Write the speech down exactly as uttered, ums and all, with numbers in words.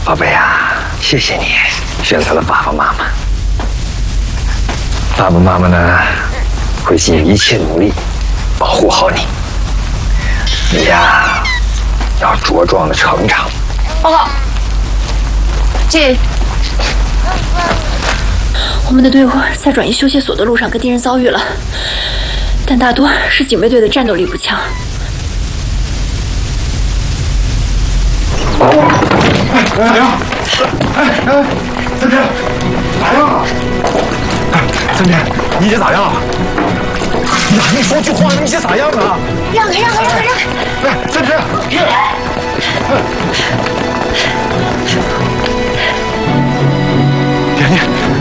宝贝啊，谢谢你选择了爸爸妈妈。爸爸妈妈呢，会尽一切努力保护好你。你呀，要茁壮的成长。 报告，这我们的队伍在转移休息所的路上跟敌人遭遇了，但大多是警备队的战斗力不强。 咋样？哎哎，三天，咋样？哎，三天，你这咋样？呀，你说句话，你这咋样啊？ 让开，让开，让开，让开！ 哎，三天，甜甜。